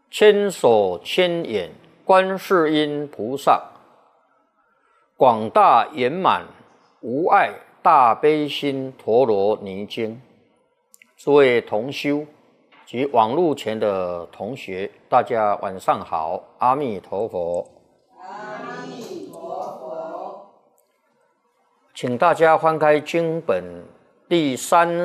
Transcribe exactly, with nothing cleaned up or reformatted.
千手千眼观世音菩萨，广大圆满无碍大悲心陀罗尼经。诸位同修及网络前的同学，大家晚上好，阿弥陀佛。 阿弥陀佛。 请大家翻开经本第三